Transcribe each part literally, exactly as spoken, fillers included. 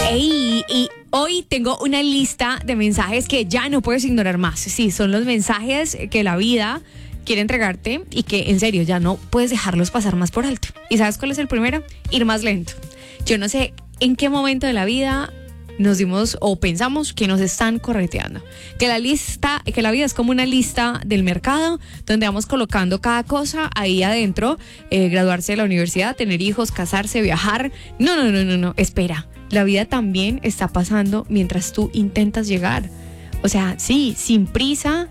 Ey, y hoy tengo una lista de mensajes que ya no puedes ignorar más. Sí, son los mensajes que la vida quiere entregarte y que en serio ya no puedes dejarlos pasar más por alto. ¿Y sabes cuál es el primero? Ir más lento. Yo no sé en qué momento de la vida nos dimos o pensamos que nos están correteando, que la lista, que la vida es como una lista del mercado donde vamos colocando cada cosa ahí adentro, eh, graduarse de la universidad, tener hijos, casarse, viajar. No, no, no, no, no, espera, la vida también está pasando mientras tú intentas llegar. O sea, sí, sin prisa,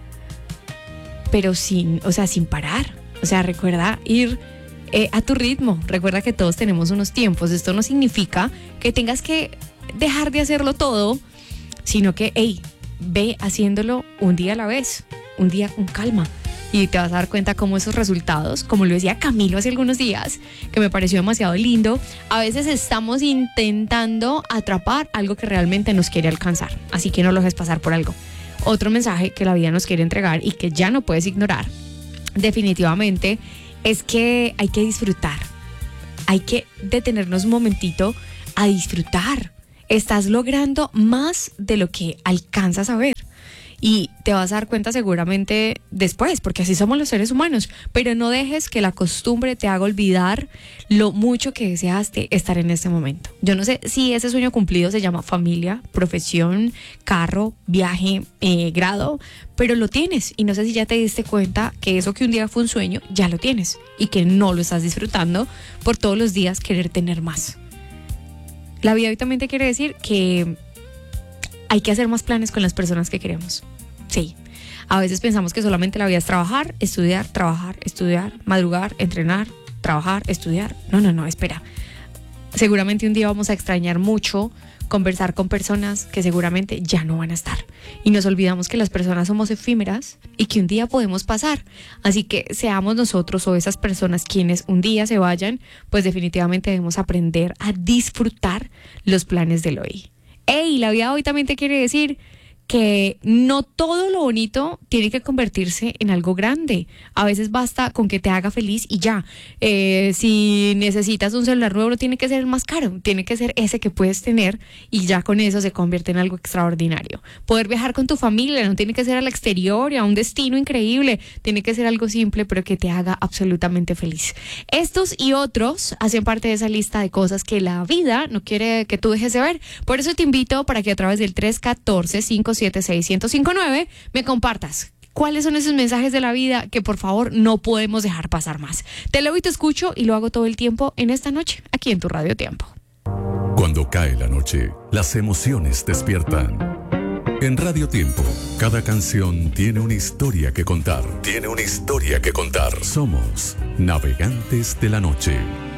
pero sin, o sea, sin parar. O sea, recuerda ir eh, a tu ritmo. Recuerda que todos tenemos unos tiempos. Esto no significa que tengas que dejar de hacerlo todo, sino que, hey, ve haciéndolo un día a la vez, un día con calma, y te vas a dar cuenta cómo esos resultados, como lo decía Camilo hace algunos días, que me pareció demasiado lindo, a veces estamos intentando atrapar algo que realmente nos quiere alcanzar, así que no lo dejes pasar por algo. Otro mensaje que la vida nos quiere entregar y que ya no puedes ignorar, definitivamente, es que hay que disfrutar, hay que detenernos un momentito a disfrutar. Estás logrando más de lo que alcanzas a ver y te vas a dar cuenta seguramente después, porque así somos los seres humanos, pero no dejes que la costumbre te haga olvidar lo mucho que deseaste estar en este momento. Yo no sé si ese sueño cumplido se llama familia, profesión, carro, viaje, eh, grado, pero lo tienes y no sé si ya te diste cuenta que eso que un día fue un sueño, ya lo tienes y que no lo estás disfrutando por todos los días querer tener más. La vida hoy también te quiere decir que hay que hacer más planes con las personas que queremos. Sí, a veces pensamos que solamente la vida es trabajar, estudiar, trabajar, estudiar, madrugar, entrenar, trabajar, estudiar. No, no, no, espera. Seguramente un día vamos a extrañar mucho conversar con personas que seguramente ya no van a estar. Y nos olvidamos que las personas somos efímeras y que un día podemos pasar. Así que seamos nosotros o esas personas quienes un día se vayan, pues definitivamente debemos aprender a disfrutar los planes del hoy. ¡Ey! La vida hoy también te quiere decir que no todo lo bonito tiene que convertirse en algo grande. A veces basta con que te haga feliz y ya. Eh, si necesitas un celular nuevo, no tiene que ser el más caro, tiene que ser ese que puedes tener y ya con eso se convierte en algo extraordinario. Poder viajar con tu familia no tiene que ser al exterior y a un destino increíble, tiene que ser algo simple pero que te haga absolutamente feliz. Estos y otros hacen parte de esa lista de cosas que la vida no quiere que tú dejes de ver. Por eso te invito para que a través del tres uno cuatro, cinco siete seis, uno cero cinco nueve me compartas cuáles son esos mensajes de la vida que por favor no podemos dejar pasar más. Te leo y te escucho y lo hago todo el tiempo en esta noche, aquí en tu Radio Tiempo. Cuando cae la noche, las emociones despiertan. En Radio Tiempo, cada canción tiene una historia que contar. Tiene una historia que contar. Somos Navegantes de la Noche.